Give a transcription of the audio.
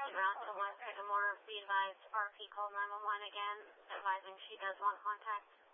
Demora, be advised, RP call 911 again, advising she does want contact.